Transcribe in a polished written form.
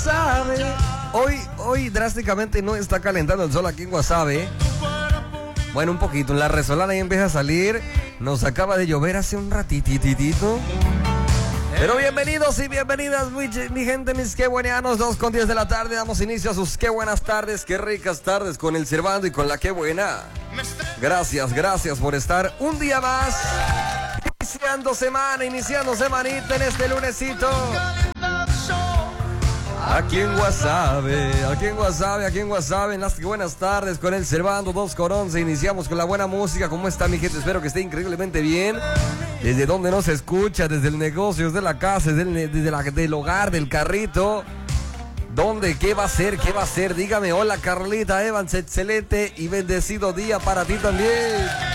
Guasave. Hoy drásticamente no está calentando el sol aquí en Guasave. Bueno, un poquito. La resolana ya empieza a salir. Nos acaba de llover hace un ratititito. Pero bienvenidos y bienvenidas, mi gente, mis qué buenanos. 2:10 de la tarde. Damos inicio a sus qué buenas tardes, qué ricas tardes con el Servando y con la qué buena. Gracias por estar un día más. Iniciando semanita en este lunesito. Aquí en Guasave, en las buenas tardes con el Servando 2:11. Iniciamos con la buena música. ¿Cómo está, mi gente? Espero que esté increíblemente bien. Desde donde nos escucha, desde el negocio, desde la casa, del hogar, del carrito. ¿Dónde? ¿Qué va a ser? Dígame. Hola, Carlita Evans, excelente y bendecido día para ti también.